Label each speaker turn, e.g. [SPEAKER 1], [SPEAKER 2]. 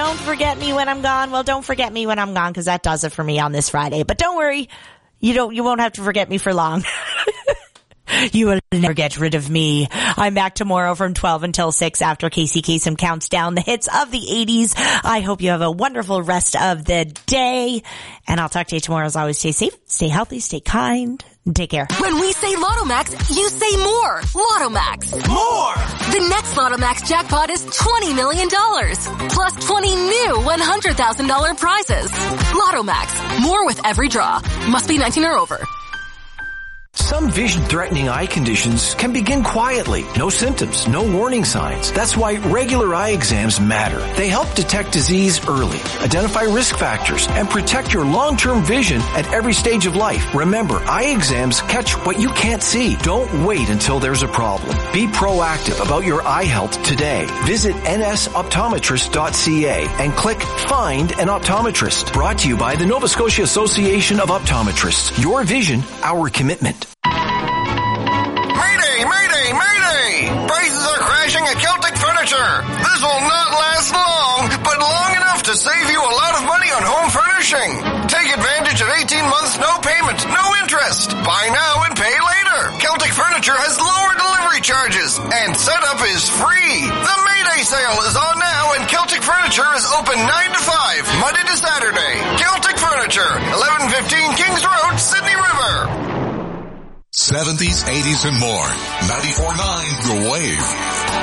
[SPEAKER 1] don't forget me when I'm gone. Well, don't forget me when I'm gone, because that does it for me on this Friday. But don't worry, you won't have to forget me for long. You will never get rid of me. I'm back tomorrow from 12 until 6 after Casey Kasem counts down the hits of the 80s. I hope you have a wonderful rest of the day. And I'll talk to you tomorrow. As always, stay safe, stay healthy, stay kind. Take care.
[SPEAKER 2] When we say Lotto Max, you say more. Lotto Max.
[SPEAKER 3] More!
[SPEAKER 2] The next Lotto Max jackpot is $20 million. Plus 20 new $100,000 prizes. Lotto Max. More with every draw. Must be 19 or over.
[SPEAKER 3] Some vision-threatening eye conditions can begin quietly. No symptoms, no warning signs. That's why regular eye exams matter. They help detect disease early, identify risk factors, and protect your long-term vision at every stage of life. Remember, eye exams catch what you can't see. Don't wait until there's a problem. Be proactive about your eye health today. Visit nsoptometrist.ca and click Find an Optometrist. Brought to you by the Nova Scotia Association of Optometrists. Your vision, our commitment.
[SPEAKER 4] Mayday! Mayday! Mayday! Prices are crashing at Celtic Furniture. This will not last long, but long enough to save you a lot of money on home furnishing. Take advantage of 18 months, no payment, no interest. Buy now and pay later. Celtic Furniture has lower delivery charges, and setup is free. The Mayday sale is on now, and Celtic Furniture is open 9 to 5, Monday to Saturday. Celtic Furniture, 1115 Kings Road, Sydney River.
[SPEAKER 5] 70s, 80s, and more. 94.9 The Wave.